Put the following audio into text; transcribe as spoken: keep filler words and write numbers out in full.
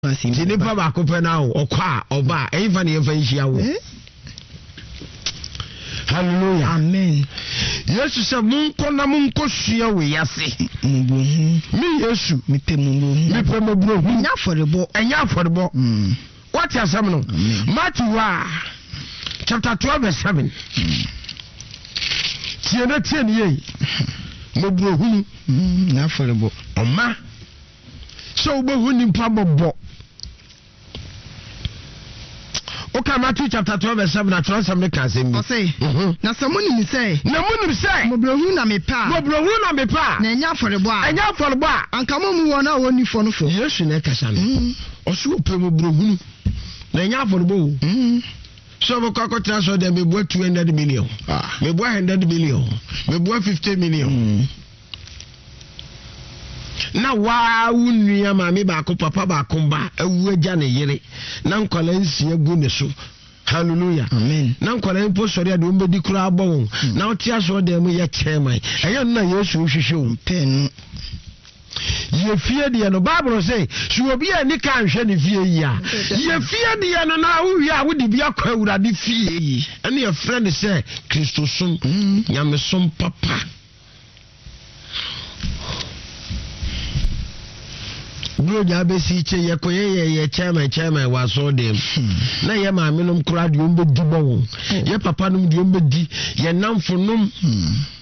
Tini pa ba ko pe na o kwa oba e fa ne fa nhia wo. Hallelujah. Amen. Yesu se mun ko na mun ko sua we yase. Mi Yesu mi pe mu mu. Mi pe mo bro. Nya forebo. Enya forebo. Mm. What you say no? Matthew chapter twelve verse seven. Tie na tie ne yi. Mo bro hu. Mm, nya forebo. Oma. So bo hu ni pa bobo. Okay, Matthew chapter twelve verse seven. I trust some can say me. I say. Na samuni mi say. Na muni say. Mo brohu na me pa. Mo brohu na me pa. Na nya forebo a. Enya forebo a. Anka mo mu wona woni fo no fo. Yesu na kasa no. Oso pe mo brohu. Na nya forebo. Mm. So mo kwa kwa so dem me bo two hundred million. Ah. Me bo one hundred million. Me bo fifty million. Mm. Na wa wunua ma me ba ko papa ba ko ba awu agya ne yere na nkwala nsia gu ne so. Hallelujah. Amen. Na nkwala mpo sori ade ombedi kura abon na oti aso dem ye chairman eya na Yesu hwehwe o pen ye fie de no Bible say so obi ani kan hwe ne fie yi a ye fie de no na wo wi a wo de bi akwa awurade fie yi ene ye friend say Kristo som nyame som papa. Bro ja be si che ye koye ye ye chairman chairman wa so dem na ye ma menum kura de ombe di bon ye papa num de ombe di ye namfo num